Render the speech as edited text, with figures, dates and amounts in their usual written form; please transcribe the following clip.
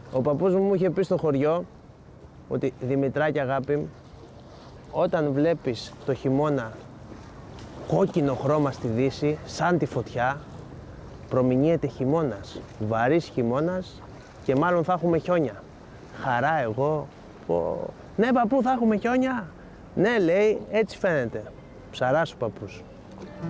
Ο παππούς μου είχε πει στο χωριό ότι Δημητράκη αγάπη μου, όταν βλέπεις το χειμώνα κόκκινο χρώμα στη δύση, σαν τη φωτιά, προμηνύεται χειμώνας, βαρύς χειμώνας και μάλλον θα έχουμε χιόνια. Χαρά εγώ, ναι παππού θα έχουμε χιόνια. Ναι λέει, έτσι φαίνεται. Ψαράς ο παππούς.